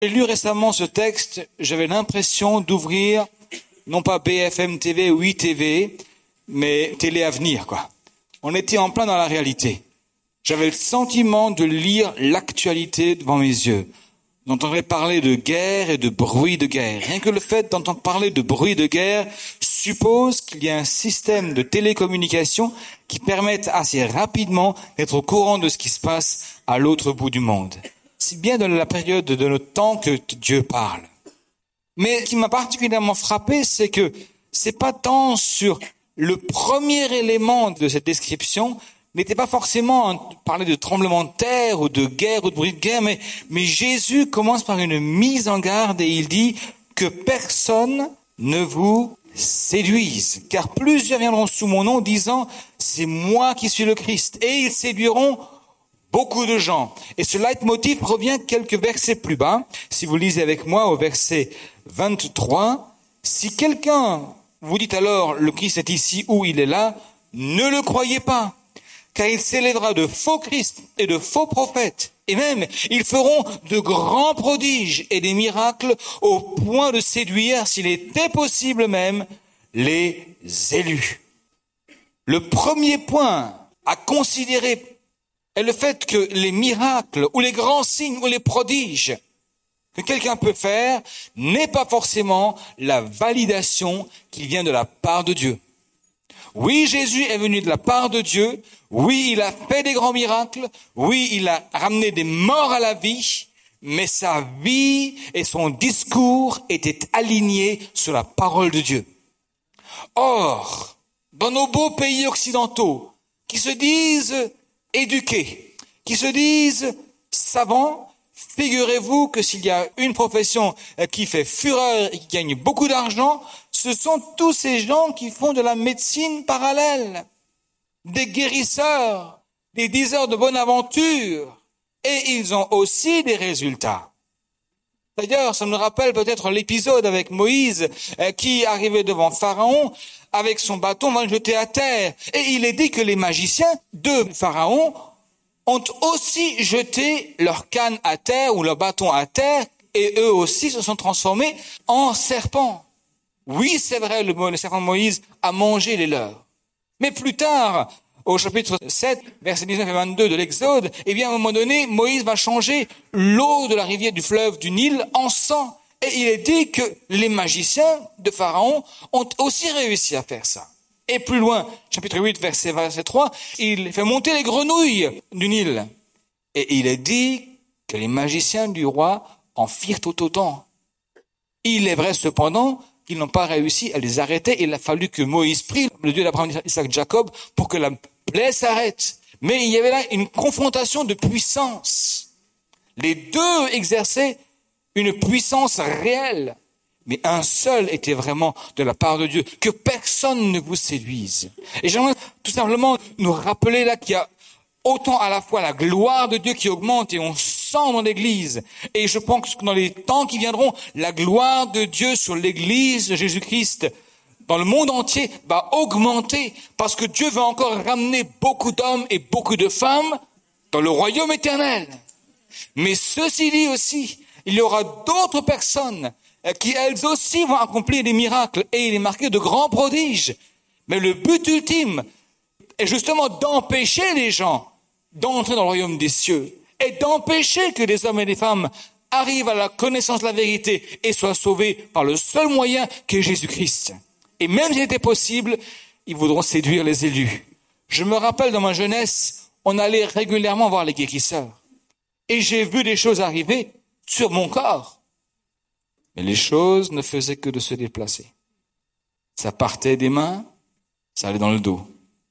J'ai lu récemment ce texte, j'avais l'impression d'ouvrir, non pas BFM TV ou ITV, mais Télé Avenir, quoi. On était en plein dans la réalité. J'avais le sentiment de lire l'actualité devant mes yeux. D'entendre parler de guerre et de bruit de guerre. Rien que le fait d'entendre parler de bruit de guerre suppose qu'il y a un système de télécommunication qui permette assez rapidement d'être au courant de ce qui se passe à l'autre bout du monde. C'est bien dans la période de notre temps que Dieu parle. Mais ce qui m'a particulièrement frappé, c'est que c'est pas tant sur le premier élément de cette description, n'était pas forcément parler de tremblement de terre ou de guerre ou de bruit de guerre, mais Jésus commence par une mise en garde et il dit que personne ne vous séduise, car plusieurs viendront sous mon nom disant c'est moi qui suis le Christ, et ils séduiront beaucoup de gens. Et ce leitmotiv revient quelques versets plus bas. Si vous lisez avec moi au verset 23, si quelqu'un vous dit alors le Christ est ici ou il est là, ne le croyez pas, car il s'élèvera de faux Christ et de faux prophètes. Et même, ils feront de grands prodiges et des miracles au point de séduire, s'il était possible même, les élus. Le premier point à considérer est le fait que les miracles ou les grands signes ou les prodiges que quelqu'un peut faire n'est pas forcément la validation qui vient de la part de Dieu. Oui, Jésus est venu de la part de Dieu. Oui, il a fait des grands miracles. Oui, il a ramené des morts à la vie. Mais sa vie et son discours étaient alignés sur la parole de Dieu. Or, dans nos beaux pays occidentaux, qui se disent éduqués, qui se disent savants, figurez-vous que s'il y a une profession qui fait fureur et qui gagne beaucoup d'argent, ce sont tous ces gens qui font de la médecine parallèle, des guérisseurs, des diseurs de bonne aventure, et ils ont aussi des résultats. D'ailleurs, ça me rappelle peut-être l'épisode avec Moïse qui arrivait devant Pharaon avec son bâton, va le jeter à terre. Et il est dit que les magiciens de Pharaon ont aussi jeté leur canne à terre ou leur bâton à terre, et eux aussi se sont transformés en serpents. Oui, c'est vrai, le serpent de Moïse a mangé les leurs. Mais plus tard, au chapitre 7, versets 19 et 22 de l'Exode, eh bien, à un moment donné, Moïse va changer l'eau de la rivière du fleuve du Nil en sang. Et il est dit que les magiciens de Pharaon ont aussi réussi à faire ça. Et plus loin, chapitre 8, verset 3, il fait monter les grenouilles du Nil. Et il est dit que les magiciens du roi en firent tout autant. Il est vrai cependant qu'ils n'ont pas réussi à les arrêter. Il a fallu que Moïse prie le Dieu d'Abraham, Isaac, Jacob pour que la plaie s'arrête. Mais il y avait là une confrontation de puissance. Les deux exerçaient une puissance réelle. Mais un seul était vraiment de la part de Dieu. Que personne ne vous séduise. Et j'aimerais tout simplement nous rappeler là qu'il y a autant à la fois la gloire de Dieu qui augmente et on sent dans l'Église. Et je pense que dans les temps qui viendront, la gloire de Dieu sur l'Église de Jésus-Christ dans le monde entier va augmenter parce que Dieu va encore ramener beaucoup d'hommes et beaucoup de femmes dans le royaume éternel. Mais ceci dit aussi, il y aura d'autres personnes qui elles aussi vont accomplir des miracles et il est marqué de grands prodiges. Mais le but ultime est justement d'empêcher les gens d'entrer dans le royaume des cieux et d'empêcher que les hommes et les femmes arrivent à la connaissance de la vérité et soient sauvés par le seul moyen qu'est Jésus-Christ. Et même s'il était possible, ils voudront séduire les élus. Je me rappelle dans ma jeunesse, on allait régulièrement voir les guérisseurs. Et j'ai vu des choses arriver sur mon corps. Mais les choses ne faisaient que de se déplacer. Ça partait des mains, ça allait dans le dos.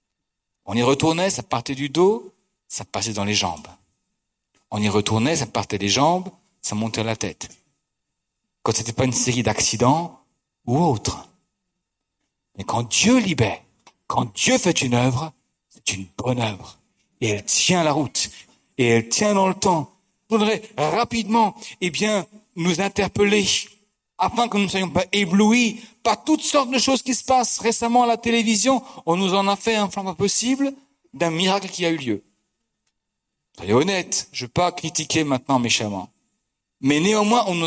On y retournait, ça partait du dos, ça passait dans les jambes. On y retournait, ça partait des jambes, ça montait à la tête. Quand c'était pas une série d'accidents ou autre. Mais quand Dieu libère, quand Dieu fait une œuvre, c'est une bonne œuvre. Et elle tient la route. Et elle tient dans le temps. Je voudrais rapidement, nous interpeller afin que nous ne soyons pas éblouis par toutes sortes de choses qui se passent. Récemment à la télévision, on nous en a fait un flambeau possible d'un miracle qui a eu lieu. Soyez honnêtes, je ne veux pas critiquer maintenant méchamment. Mais néanmoins, on nous